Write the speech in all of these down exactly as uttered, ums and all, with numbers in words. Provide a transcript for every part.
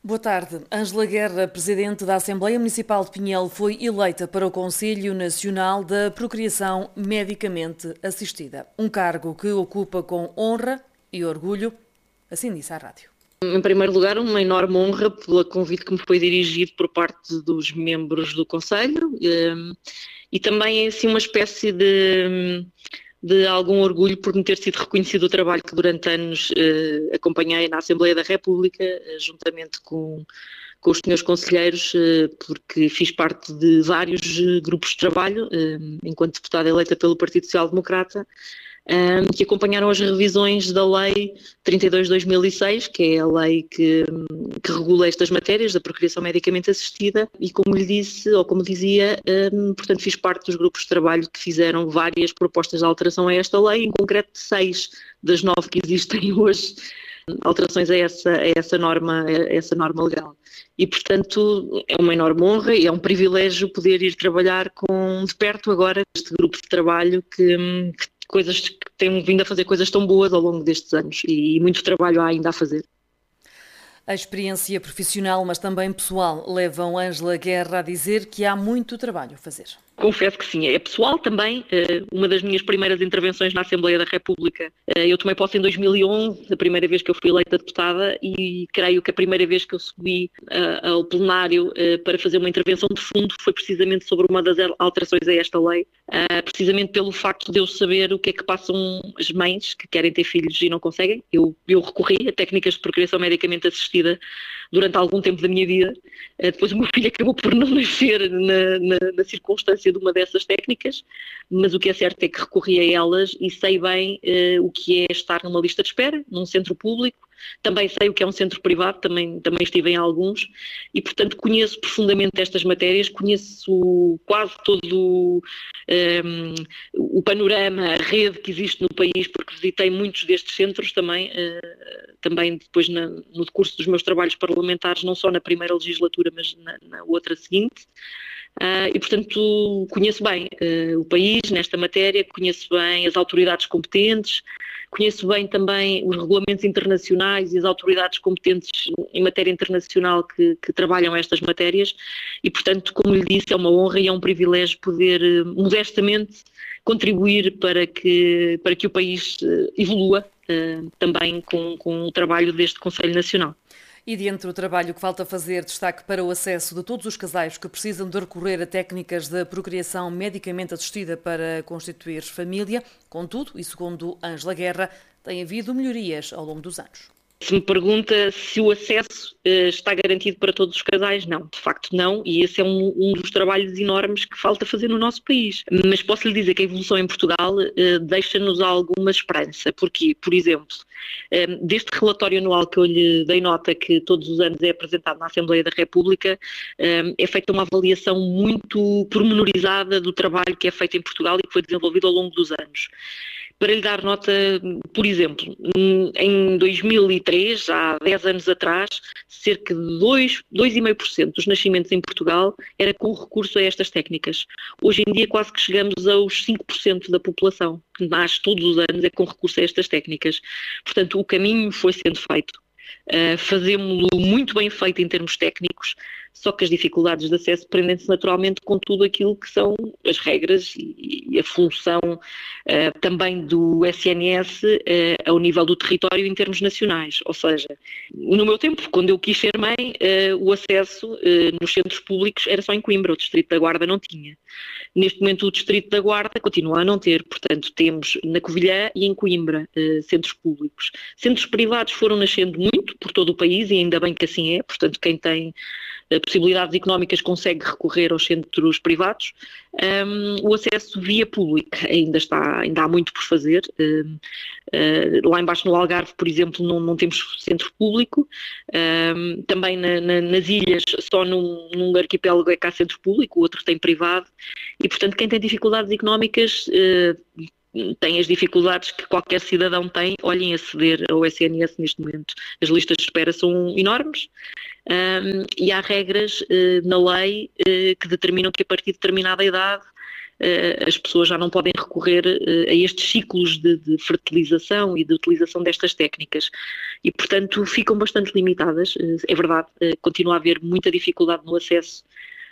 Boa tarde. Ângela Guerra, Presidente da Assembleia Municipal de Pinhel, foi eleita para o Conselho Nacional da Procriação Medicamente Assistida. Um cargo que ocupa com honra e orgulho, assim disse à rádio. Em primeiro lugar, uma enorme honra pelo convite que me foi dirigido por parte dos membros do Conselho e também assim uma espécie de... de algum orgulho por me ter sido reconhecido o trabalho que durante anos eh, acompanhei na Assembleia da República, eh, juntamente com, com os senhores conselheiros, eh, porque fiz parte de vários eh, grupos de trabalho, eh, enquanto deputada eleita pelo Partido Social Democrata, eh, que acompanharam as revisões da Lei trinta e dois de dois mil e seis, que é a lei que, que regula estas matérias da procriação medicamente assistida, e como lhe disse, ou como dizia, um, portanto fiz parte dos grupos de trabalho que fizeram várias propostas de alteração a esta lei, em concreto seis das nove que existem hoje, alterações a essa, a essa, norma, a essa norma legal. E, portanto, é uma enorme honra e é um privilégio poder ir trabalhar com, de perto agora este grupo de trabalho que, que coisas que têm vindo a fazer coisas tão boas ao longo destes anos e muito trabalho há ainda a fazer. A experiência profissional, mas também pessoal, levam Ângela Guerra a dizer que há muito trabalho a fazer. Confesso que sim, é pessoal também. Uma das minhas primeiras intervenções na Assembleia da República, eu tomei posse em dois mil e onze, a primeira vez que eu fui eleita deputada, e creio que a primeira vez que eu subi ao plenário para fazer uma intervenção de fundo foi precisamente sobre uma das alterações a esta lei, precisamente pelo facto de eu saber o que é que passam as mães que querem ter filhos e não conseguem. Eu, eu recorri a técnicas de procriação medicamente assistida durante algum tempo da minha vida. Depois o meu filho acabou por não nascer na, na, na circunstância de uma dessas técnicas, mas o que é certo é que recorri a elas e sei bem uh, o que é estar numa lista de espera, num centro público. Também sei o que é um centro privado, também, também estive em alguns, e portanto conheço profundamente estas matérias, conheço quase todo um, o panorama, a rede que existe no país, porque visitei muitos destes centros também, uh, também depois na, no decurso dos meus trabalhos parlamentares, não só na primeira legislatura, mas na, na outra seguinte. Uh, e, portanto, conheço bem uh, o país nesta matéria, conheço bem as autoridades competentes, conheço bem também os regulamentos internacionais e as autoridades competentes em matéria internacional que, que trabalham estas matérias e, portanto, como lhe disse, é uma honra e é um privilégio poder, uh, modestamente, contribuir para que, para que o país uh, evolua uh, também com, com o trabalho deste Conselho Nacional. E diante do trabalho que falta fazer, destaque para o acesso de todos os casais que precisam de recorrer a técnicas de procriação medicamente assistida para constituir família. Contudo, e segundo Ângela Guerra, tem havido melhorias ao longo dos anos. Se me pergunta se o acesso uh, está garantido para todos os casais, não, de facto não, e esse é um, um dos trabalhos enormes que falta fazer no nosso país. Mas posso lhe dizer que a evolução em Portugal uh, deixa-nos alguma esperança. Porquê? Por exemplo, um, deste relatório anual que eu lhe dei nota, que todos os anos é apresentado na Assembleia da República, um, é feita uma avaliação muito pormenorizada do trabalho que é feito em Portugal e que foi desenvolvido ao longo dos anos. Para lhe dar nota, por exemplo, em dois mil e três, há dez anos atrás, cerca de dois vírgula cinco por cento dos nascimentos em Portugal era com recurso a estas técnicas. Hoje em dia quase que chegamos aos cinco por cento da população, que nasce todos os anos é com recurso a estas técnicas. Portanto, o caminho foi sendo feito. Uh, fazemos-lo muito bem feito em termos técnicos, só que as dificuldades de acesso prendem-se naturalmente com tudo aquilo que são as regras e, e a função uh, também do S N S uh, ao nível do território em termos nacionais. Ou seja, no meu tempo, quando eu quis ser mãe, uh, o acesso uh, nos centros públicos era só em Coimbra, o Distrito da Guarda não tinha. Neste momento o Distrito da Guarda continua a não ter, portanto temos na Covilhã e em Coimbra uh, centros públicos. Centros privados foram nascendo muito por todo o país e ainda bem que assim é, portanto quem tem uh, possibilidades económicas consegue recorrer aos centros privados. Um, o acesso via pública ainda, está, ainda há muito por fazer. Um, uh, lá embaixo no Algarve, por exemplo, não, não temos centro público. Um, também na, na, nas ilhas, só num, num arquipélago é que há centro público, o outro tem privado. E, portanto, quem tem dificuldades económicas uh, tem as dificuldades que qualquer cidadão tem. Olhem aceder ao S N S neste momento. As listas de espera são enormes. Um, e há regras uh, na lei uh, que determinam que a partir de determinada idade as pessoas já não podem recorrer a estes ciclos de, de fertilização e de utilização destas técnicas e, portanto, ficam bastante limitadas. É verdade, continua a haver muita dificuldade no acesso.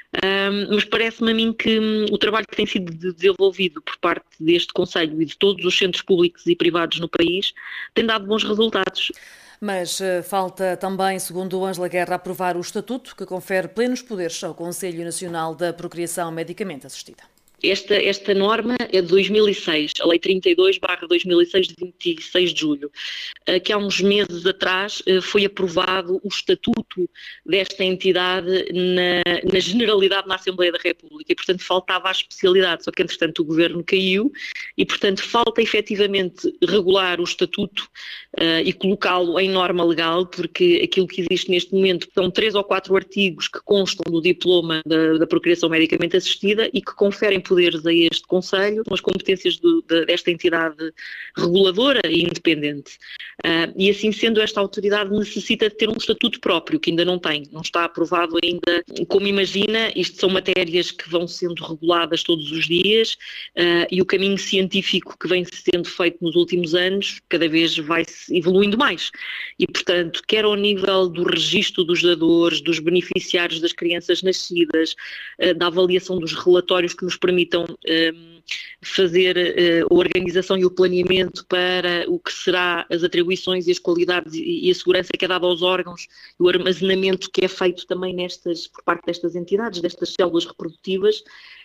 Um, mas parece-me a mim que um, o trabalho que tem sido desenvolvido por parte deste Conselho e de todos os centros públicos e privados no país tem dado bons resultados. Mas uh, falta também, segundo Ângela Guerra, aprovar o estatuto que confere plenos poderes ao Conselho Nacional da Procriação Medicamente Assistida. Esta, esta norma é de dois mil e seis, a Lei trinta e dois barra dois mil e seis, de vinte e seis de julho, que há uns meses atrás foi aprovado o estatuto desta entidade na, na generalidade na Assembleia da República e, portanto, faltava a especialidade, só que, entretanto, o Governo caiu e, portanto, falta efetivamente regular o estatuto uh, e colocá-lo em norma legal, porque aquilo que existe neste momento são três ou quatro artigos que constam do diploma da, da procriação medicamente assistida e que conferem poderes a este Conselho, com as competências do, de, desta entidade reguladora e independente. Uh, e assim sendo, esta autoridade necessita de ter um estatuto próprio, que ainda não tem, não está aprovado ainda. Como imagina, isto são matérias que vão sendo reguladas todos os dias uh, e o caminho científico que vem sendo feito nos últimos anos cada vez vai evoluindo mais. E, portanto, quer ao nível do registro dos dadores, dos beneficiários das crianças nascidas, uh, da avaliação dos relatórios que nos permitem permitam um, fazer uh, a organização e o planeamento para o que será as atribuições e as qualidades e, e a segurança que é dada aos órgãos, o armazenamento que é feito também nestas, por parte destas entidades, destas células reprodutivas.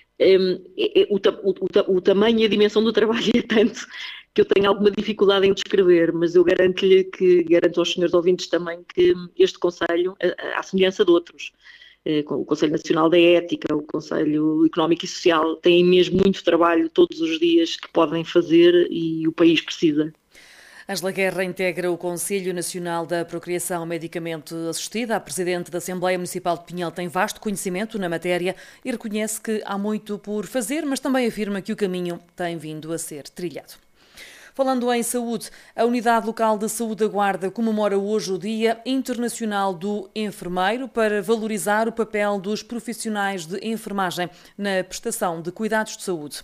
Um, é, é, o, o, o, o tamanho e a dimensão do trabalho é tanto que eu tenho alguma dificuldade em o descrever, mas eu garanto-lhe que, garanto aos senhores ouvintes também que este Conselho, à semelhança de outros, o Conselho Nacional da Ética, o Conselho Económico e Social, têm mesmo muito trabalho todos os dias que podem fazer e o país precisa. Ângela Guerra integra o Conselho Nacional da Procriação Medicamente Assistida. A Presidente da Assembleia Municipal de Pinhel tem vasto conhecimento na matéria e reconhece que há muito por fazer, mas também afirma que o caminho tem vindo a ser trilhado. Falando em saúde, a Unidade Local de Saúde da Guarda comemora hoje o Dia Internacional do Enfermeiro para valorizar o papel dos profissionais de enfermagem na prestação de cuidados de saúde.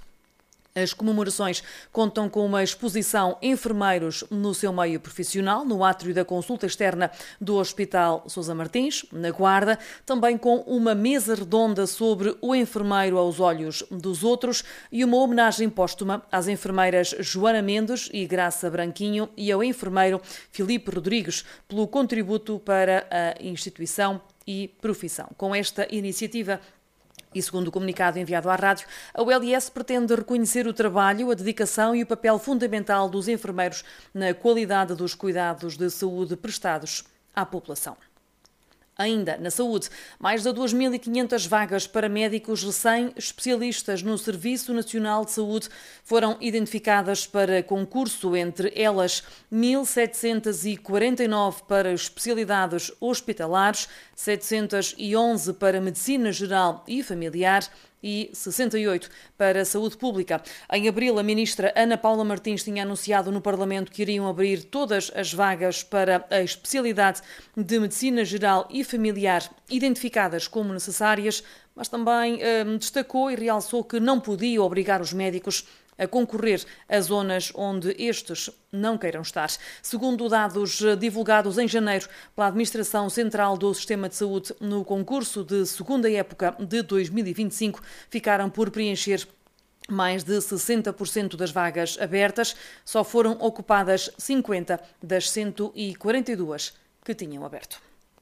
As comemorações contam com uma exposição Enfermeiros no seu meio profissional, no átrio da consulta externa do Hospital Sousa Martins, na Guarda, também com uma mesa redonda sobre o enfermeiro aos olhos dos outros e uma homenagem póstuma às enfermeiras Joana Mendes e Graça Branquinho e ao enfermeiro Filipe Rodrigues pelo contributo para a instituição e profissão. Com esta iniciativa, e segundo o comunicado enviado à rádio, a U L S pretende reconhecer o trabalho, a dedicação e o papel fundamental dos enfermeiros na qualidade dos cuidados de saúde prestados à população. Ainda na saúde, mais de duas mil e quinhentas vagas para médicos recém-especialistas no Serviço Nacional de Saúde foram identificadas para concurso, entre elas mil setecentas e quarenta e nove para especialidades hospitalares, setecentas e onze para medicina geral e familiar e sessenta e oito para a saúde pública. Em abril, a ministra Ana Paula Martins tinha anunciado no Parlamento que iriam abrir todas as vagas para a especialidade de medicina geral e familiar identificadas como necessárias, mas também eh, destacou e realçou que não podia obrigar os médicos a concorrer a zonas onde estes não queiram estar. Segundo dados divulgados em janeiro pela Administração Central do Sistema de Saúde, no concurso de segunda época de dois mil e vinte e cinco, ficaram por preencher mais de sessenta por cento das vagas abertas, só foram ocupadas cinquenta das cento e quarenta e duas que tinham aberto.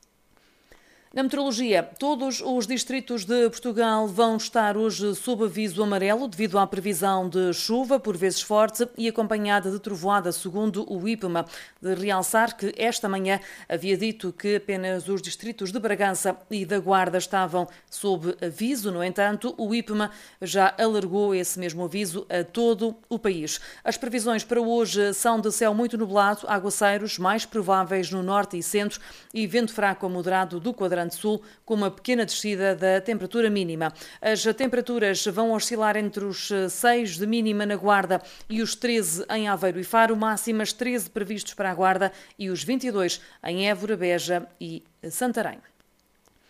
Na meteorologia, todos os distritos de Portugal vão estar hoje sob aviso amarelo devido à previsão de chuva, por vezes forte e acompanhada de trovoada, segundo o IPMA. De realçar que esta manhã havia dito que apenas os distritos de Bragança e da Guarda estavam sob aviso. No entanto, o IPMA já alargou esse mesmo aviso a todo o país. As previsões para hoje são de céu muito nublado, aguaceiros mais prováveis no norte e centro e vento fraco a moderado do quadrante sul, com uma pequena descida da temperatura mínima. As temperaturas vão oscilar entre os seis de mínima na Guarda e os treze em Aveiro e Faro, máximas treze previstos para a Guarda e os vinte e dois em Évora, Beja e Santarém.